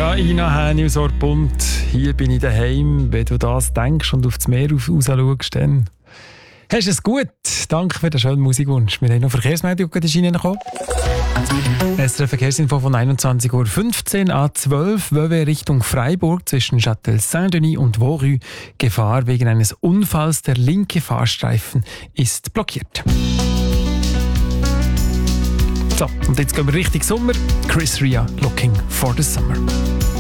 Ja, Ina Häni aus Orpund. Hier bin ich daheim. Wenn du das denkst und auf das Meer raus schaust, dann hast du es gut. Danke für den schönen Musikwunsch. Wir haben noch Verkehrsmeldung reingekommen. Es ist eine Verkehrsinfo von 21.15 Uhr A12 Vevey Richtung Freiburg zwischen Châtel Saint-Denis und Vorü. Gefahr wegen eines Unfalls. Der linke Fahrstreifen ist blockiert. So, und jetzt gehen wir Richtung Sommer. Chris Ria, Looking for the Summer.